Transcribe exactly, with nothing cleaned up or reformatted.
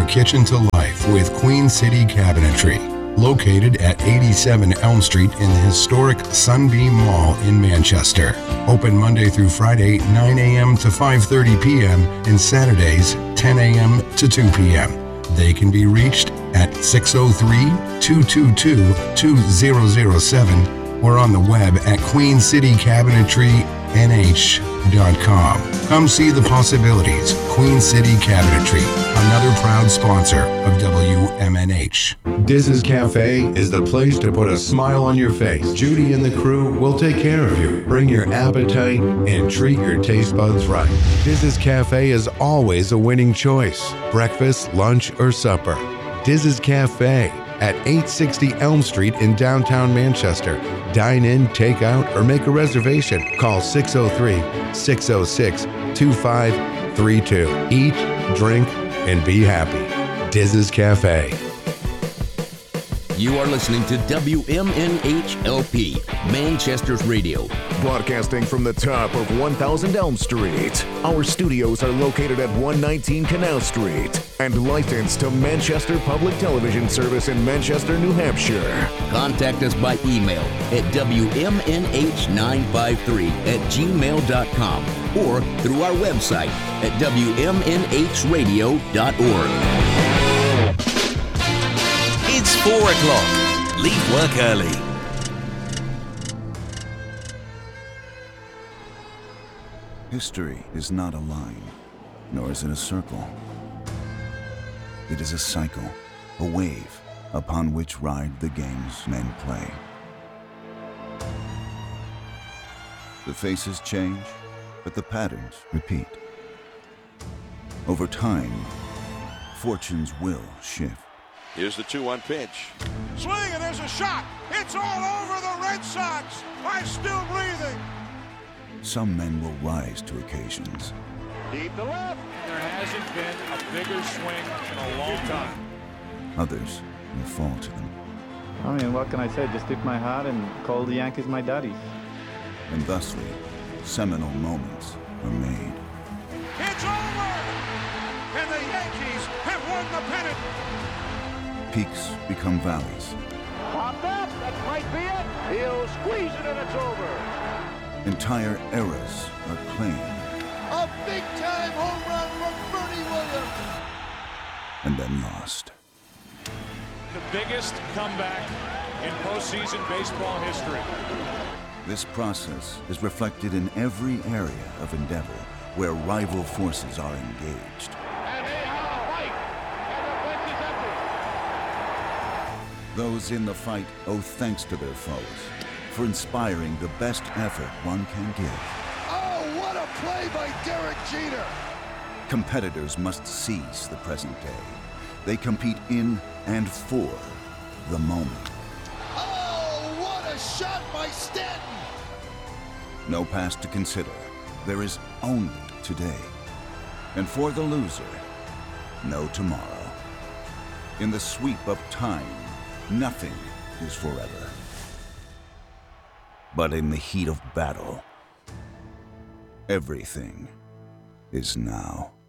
your kitchen to life with Queen City Cabinetry. Located at eighty-seven Elm Street in the historic Sunbeam Mall in Manchester. Open Monday through Friday, nine a.m. to five thirty p.m. and Saturdays, ten a.m. to two p.m. They can be reached at six oh three, two two two, two zero zero seven or on the web at queen city cabinetry n h dot com. Come see the possibilities. Queen City Cabinetry, another proud sponsor of W M N H. Diz's Cafe is the place to put a smile on your face. Judy and the crew will take care of you. Bring your appetite and treat your taste buds right. Diz's Cafe is always a winning choice. Breakfast, lunch, or supper. Diz's Cafe at eight sixty Elm Street in downtown Manchester. Dine in, take out, or make a reservation. Call six oh three, six oh six, two five three two. Eat, drink, and be happy. Diz's Cafe. You are listening to W M N H L P, Manchester's radio. Broadcasting from the top of one thousand Elm Street. Our studios are located at one nineteen Canal Street and licensed to Manchester Public Television Service in Manchester, New Hampshire. Contact us by email at W M N H nine five three at gmail dot com or through our website at W M N H radio dot org. It's four o'clock. Leave work early. History is not a line, nor is it a circle. It is a cycle, a wave, upon which ride the games men play. The faces change, but the patterns repeat. Over time, fortunes will shift. Here's the two one pitch. Swing, and there's a shot. It's all over the Red Sox. I'm still breathing. Some men will rise to occasions. Deep to left. There hasn't been a bigger swing in a long time. Others will fall to them. I mean, what can I say? Just tip my hat and call the Yankees my daddies. And thusly, seminal moments are made. It's over! And the Yankees have won the pennant! Peaks become valleys. Popped up! That might be it! He'll squeeze it and it's over! Entire eras are claimed. A big-time home run from Bernie Williams! And then lost. The biggest comeback in postseason baseball history. This process is reflected in every area of endeavor where rival forces are engaged. And Ahau White, and the bench is empty. Those in the fight owe thanks to their foes for inspiring the best effort one can give. Oh, what a play by Derek Jeter! Competitors must seize the present day. They compete in and for the moment. Oh, what a shot by Stanton! No past to consider. There is only today. And for the loser, no tomorrow. In the sweep of time, nothing is forever. But in the heat of battle, everything is now.